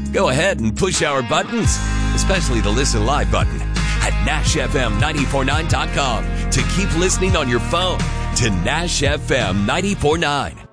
Go ahead and push our buttons, especially the Listen Live button, at NashFM949.com to keep listening on your phone to Nash FM 94.9.